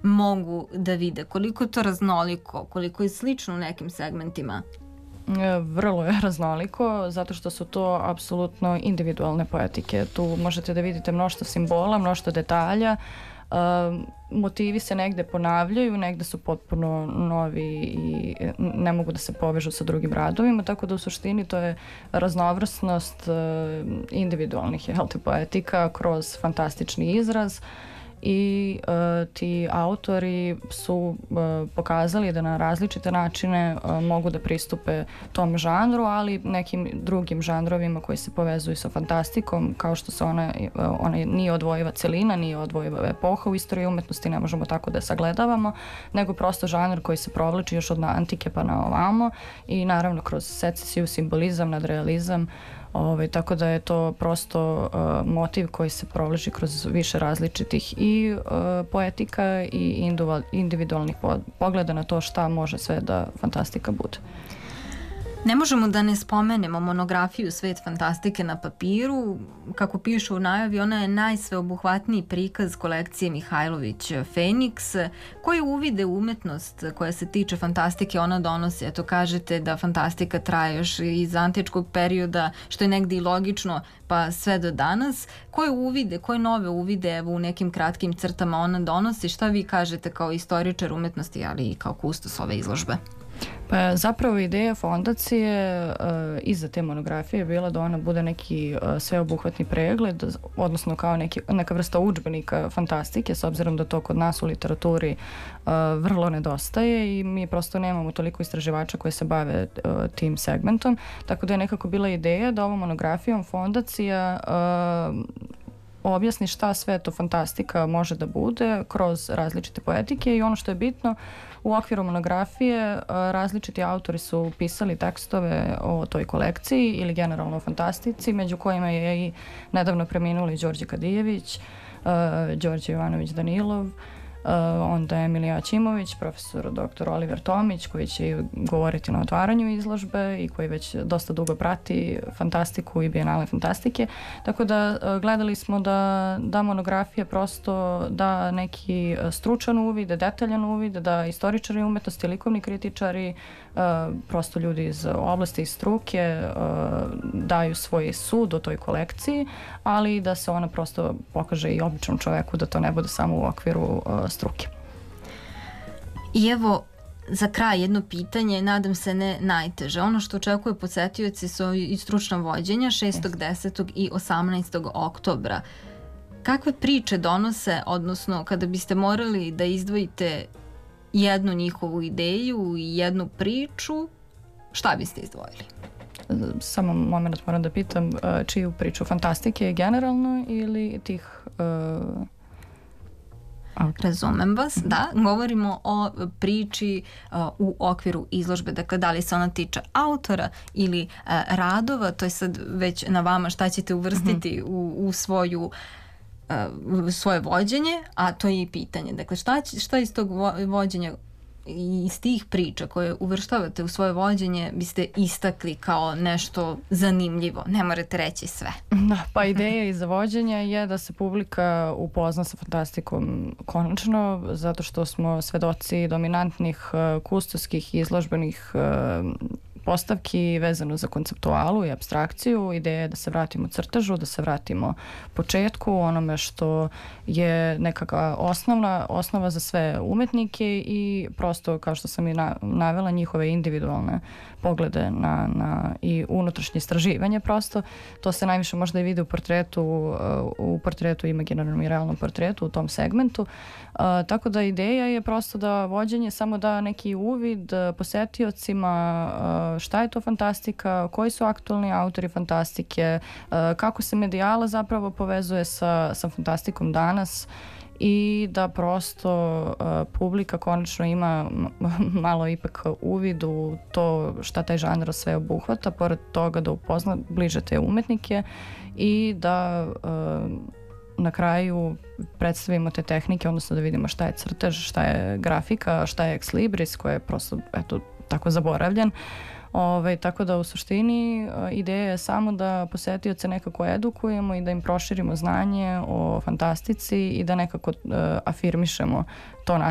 mogu da vide? Koliko je to raznoliko, koliko je slično u nekim segmentima? Vrlo je raznoliko, zato što su to apsolutno individualne poetike. Tu možete da vidite mnoštvo simbola, mnoštvo detalja, motivi se negde ponavljaju, negde su potpuno novi i ne mogu da se povežu sa drugim radovima, tako da u suštini to je raznovrsnost individualnih poetika kroz fantastični izraz. I ti autori su pokazali da na različite načine mogu da pristupe tom žanru, ali nekim drugim žanrovima koji se povezuju sa fantastikom, kao što se ona nije odvojiva celina, nije odvojiva epoha u istoriji umetnosti, ne možemo tako da je sagledavamo, nego prosto žanr koji se provlači još od antike pa na ovamo i naravno kroz secesiju, simbolizam, nadrealizam. Tako da je to prosto motiv koji se provlači kroz više različitih i poetika i individualnih pogleda na to šta može sve da fantastika bude. Ne možemo da ne spomenemo monografiju Svet fantastike na papiru. Kako pišu u najavi, ona je najsveobuhvatniji prikaz kolekcije Mihajlović Feniks. Koje uvide u umetnost koja se tiče fantastike ona donosi? Eto, kažete da fantastika traje još iz antičkog perioda, što je negdje i logično, pa sve do danas. Koje uvide, koje nove uvide evo, u nekim kratkim crtama ona donosi? Šta vi kažete kao istoričar umetnosti, ali i kao kustos ove izložbe? Pa zapravo ideja fondacije iza te monografije je bila da ona bude neki sveobuhvatni pregled, odnosno kao neka vrsta udžbenika fantastike, s obzirom da to kod nas u literaturi vrlo nedostaje i mi prosto nemamo toliko istraživača koji se bave tim segmentom, tako da je nekako bila ideja da ovom monografijom fondacija objasni šta sve to fantastika može da bude kroz različite poetike i ono što je bitno, u okviru monografije različiti autori su pisali tekstove o toj kolekciji ili generalno o fantastici, među kojima je i nedavno preminuli Đorđe Kadijević, Đorđe Jovanović Danilov, onda Emilija Ćimović, profesor dr. Oliver Tomić koji će govoriti na otvaranju izložbe i koji već dosta dugo prati fantastiku i bijenale fantastike. Tako da gledali smo da monografija prosto da neki stručan uvid, detaljan uvid, da istoričari umetnosti, likovni kritičari, prosto ljudi iz oblasti i struke daju svoj sud o toj kolekciji, ali da se ona prosto pokaže i običnom čoveku, da to ne bude samo u okviru struke. I evo, za kraj jedno pitanje, nadam se ne najteže. Ono što očekuje posetioci su i stručna vođenja 6., 10. i 18. oktobra. Kakve priče donose, odnosno kada biste morali da izdvojite jednu njihovu ideju i jednu priču, šta biste izdvojili? Samo moment moram da pitam, čiju priču? Fantastike generalno ili tih... Razumem vas, da. Govorimo o priči u okviru izložbe. Dakle, da li se ona tiče autora ili radova, to je sad već na vama šta ćete uvrstiti u svoje vođenje, a to je i pitanje. Dakle, šta iz tog vođenja i iz tih priča koje uvrštavate u svoje vođenje biste istakli kao nešto zanimljivo? Ne morate reći sve. Da, pa ideja iza vođenja je da se publika upozna sa fantastikom konačno, zato što smo svedoci dominantnih kustoskih izložbenih postavki vezano za konceptualu i apstrakciju. Ideja je da se vratimo crtežu, da se vratimo početku, onome što je nekakva osnova za sve umetnike i prosto, kao što sam i navela, njihove individualne poglede na i unutrašnje istraživanje prosto. To se najviše možda i vidi u portretu, imaginarnom i realnom portretu, u tom segmentu. Tako da ideja je prosto da vođenje samo da neki uvid posetiocima šta je to fantastika, koji su aktualni autori fantastike, kako se medijala zapravo povezuje sa fantastikom danas i da prosto publika konačno ima malo ipak uvid u to šta taj žanr sve obuhvata, pored toga da upozna bliže te umetnike i da na kraju predstavimo te tehnike, odnosno da vidimo šta je crtež, šta je grafika, šta je ex libris koji je prosto tako zaboravljen. Tako da u suštini ideja je samo da posetioce nekako edukujemo i da im proširimo znanje o fantastici i da nekako afirmišemo to